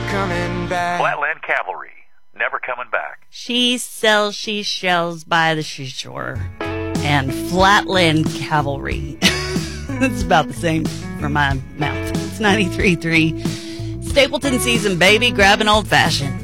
coming back. Flatland Cavalry, never coming back. She sells she shells by the seashore. And Flatland Cavalry. It's about the same for my mouth. It's 93.3. Stapleton season, baby. Grab an old fashioned.